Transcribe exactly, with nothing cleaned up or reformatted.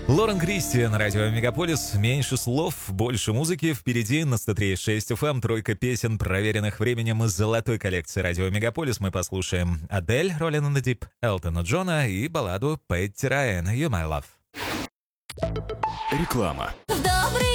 Лорен Кристи на радио Мегаполис. Меньше слов, больше музыки. Впереди на сто три и шесть эф эм тройка песен, проверенных временем из золотой коллекции радио Мегаполис. Мы послушаем Адель, Rolling in the Deep, Элтона Джона и балладу Пэтти Райан «You My Love». Реклама.